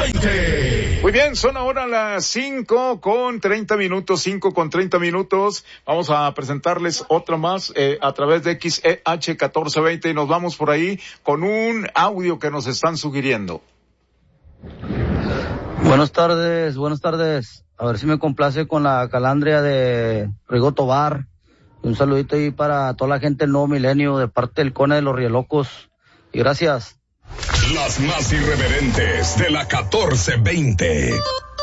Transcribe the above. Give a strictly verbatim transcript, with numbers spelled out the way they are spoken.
veinte. Muy bien, son ahora las cinco con treinta minutos, cinco con treinta minutos. Vamos a presentarles otra más eh, a través de X E H catorce veinte y nos vamos por ahí con un audio que nos están sugiriendo. Buenas tardes, buenas tardes. A ver si me complace con la calandria de Rigo Tobar. Un saludito ahí para toda la gente del Nuevo Milenio de parte del Cone de los Rielocos. Y gracias. Las más irreverentes de la catorce veinte.